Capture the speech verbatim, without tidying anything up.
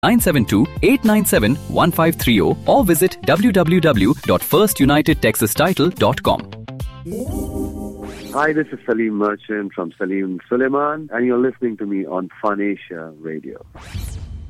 nine seven two, eight nine seven, one five three zero or visit w w w dot first united texas title dot com. Hi, this is Salim Merchant from Salim Suleiman, and you're listening to me on Fun Asia Radio.